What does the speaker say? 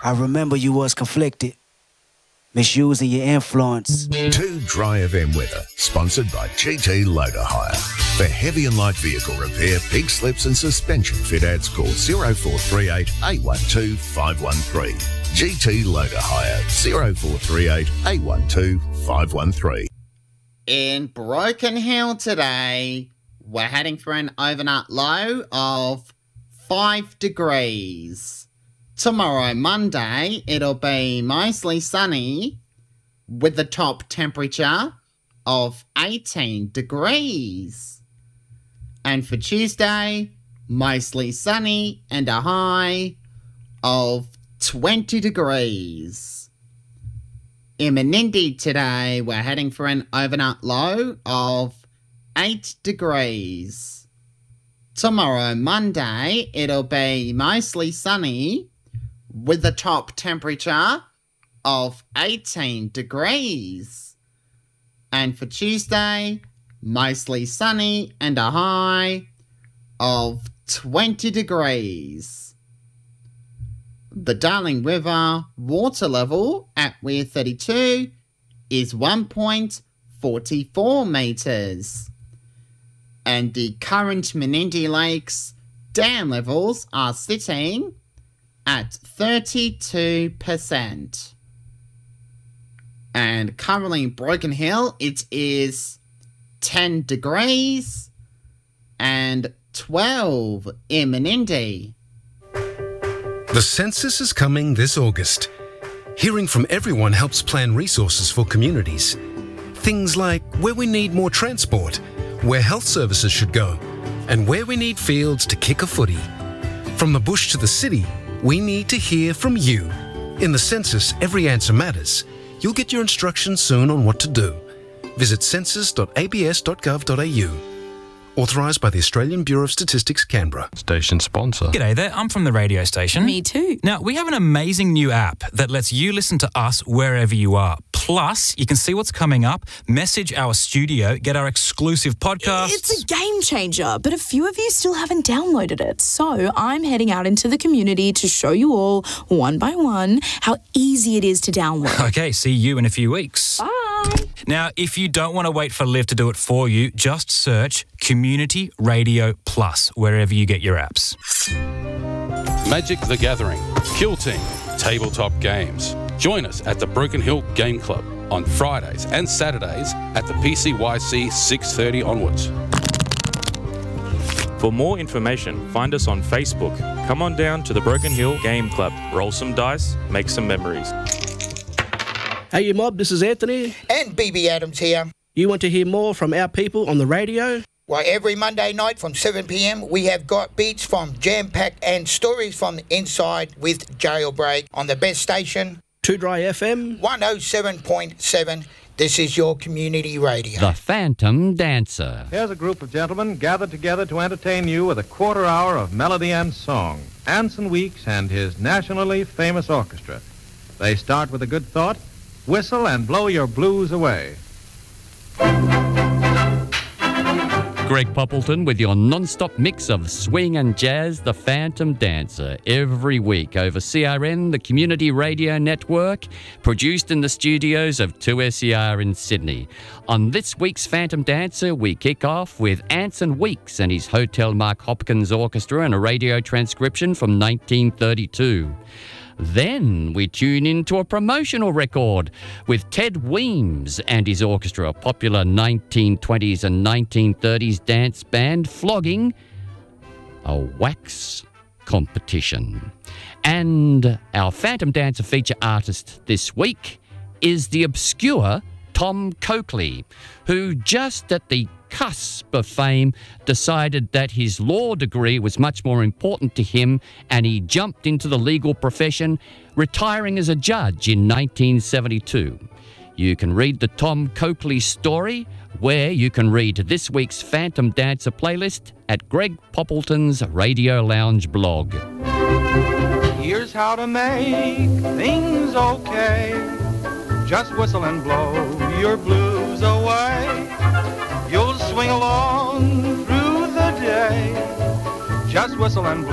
I remember you was conflicted, misusing your influence. 2 Dry FM weather, sponsored by GT Loader Hire. For heavy and light vehicle repair, pig slips and suspension fit-outs, call 0438 812 513. GT Loader Hire, 0438 812 513. In Broken Hill today, we're heading for an overnight low of 5 degrees. Tomorrow, Monday, it'll be mostly sunny with the top temperature of 18 degrees. And for Tuesday, mostly sunny and a high of 20 degrees. In Menindee today, we're heading for an overnight low of 8 degrees. Tomorrow, Monday, it'll be mostly sunny with the top temperature of 18 degrees. And for Tuesday, mostly sunny and a high of 20 degrees. The Darling River water level at Weir 32 is 1.44 metres. And the current Menindee Lakes dam levels are sitting at 32%. And currently in Broken Hill, it is 10 degrees and 12 in Menindee. The census is coming this August. Hearing from everyone helps plan resources for communities. Things like where we need more transport, where health services should go, and where we need fields to kick a footy. From the bush to the city, we need to hear from you. In the census, every answer matters. You'll get your instructions soon on what to do. Visit census.abs.gov.au. Authorised by the Australian Bureau of Statistics, Canberra. Station sponsor. G'day there, I'm from the radio station. Me too. Now, we have an amazing new app that lets you listen to us wherever you are. Plus, you can see what's coming up, message our studio, get our exclusive podcasts. It's a game changer, but a few of you still haven't downloaded it. So I'm heading out into the community to show you all, one by one, how easy it is to download. Okay, see you in a few weeks. Bye. Now, if you don't want to wait for Liv to do it for you, just search Community Radio Plus wherever you get your apps. Magic the Gathering, Kill Team, tabletop games. Join us at the Broken Hill Game Club on Fridays and Saturdays at the PCYC 6:30 onwards. For more information, find us on Facebook. Come on down to the Broken Hill Game Club. Roll some dice, make some memories. Hey, you mob, this is Anthony. And BB Adams here. You want to hear more from our people on the radio? Why, every Monday night from 7 p.m, we have got beats from Jam Pack and stories from the inside with Jailbreak on the best station, 2 Dry FM 107.7. This is your community radio. The Phantom Dancer. Here's a group of gentlemen gathered together to entertain you with a quarter hour of melody and song. Anson Weeks and his nationally famous orchestra. They start with a good thought. Whistle and blow your blues away. Greg Poppleton with your non-stop mix of swing and jazz, The Phantom Dancer, every week over CRN, the Community Radio Network, produced in the studios of 2SER in Sydney. On this week's Phantom Dancer, we kick off with Anson Weeks and his Hotel Mark Hopkins Orchestra and a radio transcription from 1932. Then we tune into a promotional record with Ted Weems and his orchestra, a popular 1920s and 1930s dance band flogging a wax competition. And our Phantom Dancer feature artist this week is the obscure Tom Coakley, who just at the cusp of fame decided that his law degree was much more important to him and he jumped into the legal profession, retiring as a judge in 1972. You can read the Tom Coakley story where you can read this week's Phantom Dancer playlist at Greg Poppleton's Radio Lounge blog. Here's how to make things okay. Just whistle and blow your blues away. You'll swing along through the day. Just whistle and blow